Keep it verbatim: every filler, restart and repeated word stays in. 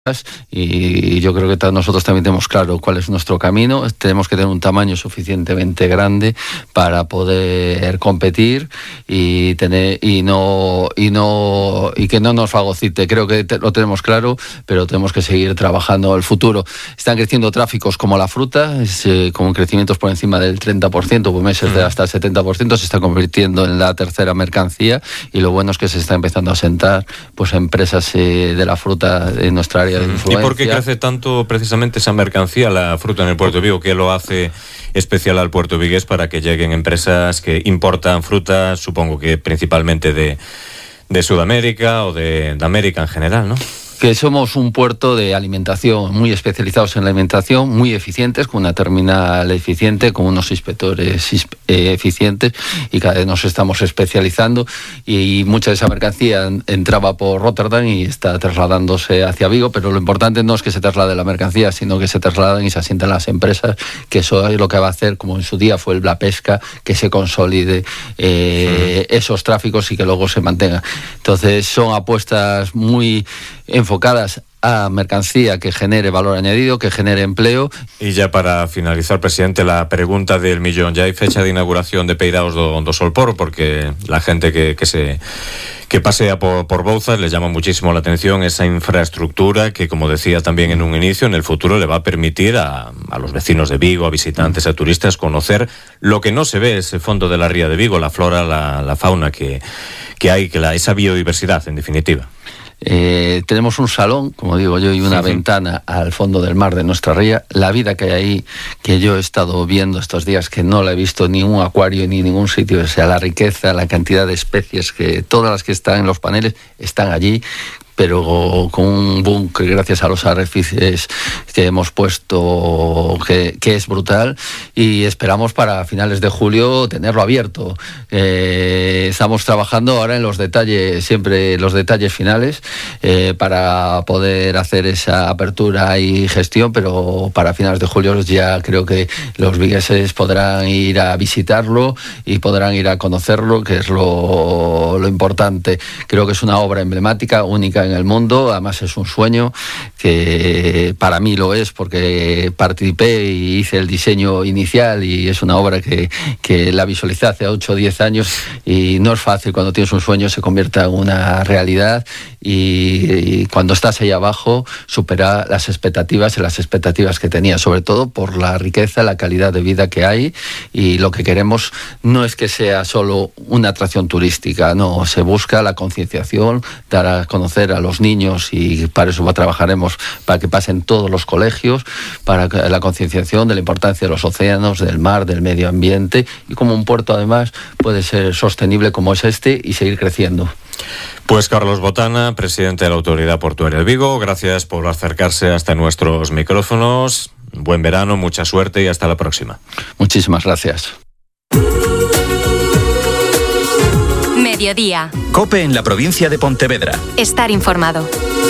y yo creo que nosotros también tenemos claro cuál es nuestro camino. Tenemos que tener un tamaño suficientemente grande para poder competir y tener y no y no y que no nos fagocite. Creo que te, lo tenemos claro, pero tenemos que seguir trabajando el futuro. Están creciendo tráficos como la fruta, es, eh, con crecimientos por encima del treinta por ciento, por meses de hasta el setenta por ciento, se está convirtiendo en la tercera mercancía, y lo bueno es que se está empezando a sentar pues empresas eh, de la fruta en nuestra área de influencia. ¿Y por qué crece tanto precisamente esa mercancía, la fruta, en el Puerto de Vigo? ¿Qué lo hace especial al Puerto Vigués para que lleguen empresas que importan frutas, supongo que principalmente de, de Sudamérica o de, de América en general, ¿no? Que somos un puerto de alimentación, muy especializados en la alimentación, muy eficientes, con una terminal eficiente, con unos inspectores eh, eficientes, y cada vez nos estamos especializando, y mucha de esa mercancía entraba por Rotterdam y está trasladándose hacia Vigo, pero lo importante no es que se traslade la mercancía, sino que se trasladen y se asientan las empresas, que eso es lo que va a hacer, como en su día fue el La Pesca, que se consolide eh, sí. esos tráficos y que luego se mantengan. Entonces son apuestas muy enfocadas a mercancía que genere valor añadido, que genere empleo. Y ya para finalizar, presidente, la pregunta del millón. Ya hay fecha de inauguración de Peiraos do, do Solpor, porque la gente que, que se que pasea por, por Bouzas les llama muchísimo la atención esa infraestructura que, como decía también en un inicio, en el futuro le va a permitir a, a los vecinos de Vigo, a visitantes, a turistas, conocer lo que no se ve, ese fondo de la ría de Vigo, la flora, la, la fauna que, que hay, que la, esa biodiversidad, en definitiva. Eh, tenemos un salón, como digo yo, y una sí, ventana sí. al fondo del mar de nuestra ría. La vida que hay ahí, que yo he estado viendo estos días, que no la he visto en ningún acuario ni en ningún sitio, o sea, la riqueza, la cantidad de especies, que todas las que están en los paneles están allí, pero con un boom que gracias a los arrecifes que hemos puesto, que, que es brutal, y esperamos para finales de julio tenerlo abierto. Eh, estamos trabajando ahora en los detalles, siempre los detalles finales, eh, para poder hacer esa apertura y gestión, pero para finales de julio ya creo que los vigueses podrán ir a visitarlo y podrán ir a conocerlo, que es lo, lo importante. Creo que es una obra emblemática, única en el mundo, además es un sueño, que para mí lo es, porque participé y hice el diseño inicial, y es una obra que, que la visualicé hace ocho o diez años, y no es fácil cuando tienes un sueño se convierta en una realidad, y, y cuando estás ahí abajo supera las expectativas y las expectativas que tenía, sobre todo por la riqueza, la calidad de vida que hay, y lo que queremos no es que sea solo una atracción turística, no, se busca la concienciación, dar a conocer a los niños, y para eso trabajaremos para que pasen todos los colegios, para la concienciación de la importancia de los océanos, del mar, del medio ambiente, y como un puerto además puede ser sostenible como es este y seguir creciendo. Pues Carlos Botana, presidente de la Autoridad Portuaria de Vigo, gracias por acercarse hasta nuestros micrófonos. Buen verano, mucha suerte y hasta la próxima. Muchísimas gracias. Mediodía. COPE en la provincia de Pontevedra. Estar informado.